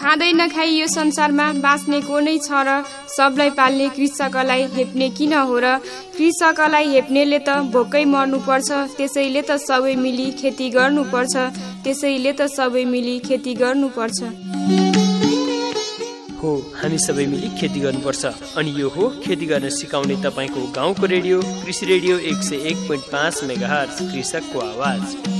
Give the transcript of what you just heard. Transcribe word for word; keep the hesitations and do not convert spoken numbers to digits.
खाँदै नखाई यो संसारमा बाँच्ने को नै छ र सबलाई पाल्ने कृषकलाई हेप्ने किन हो र कृषकलाई हेप्नेले त भोकै मर्नुपर्छ त्यसैले त सबै मिली खेती गर्नुपर्छ त्यसैले त सबै मिली खेती गर्नुपर्छ हो हामी सबै मिली खेती गर्नुपर्छ अनि यो हो खेती गर्न सिकाउने तपाईको गाउँको रेडियो कृषि रेडियो एक सय एक पोइन्ट पाँच मेगाहर्ज कृषकको आवाज।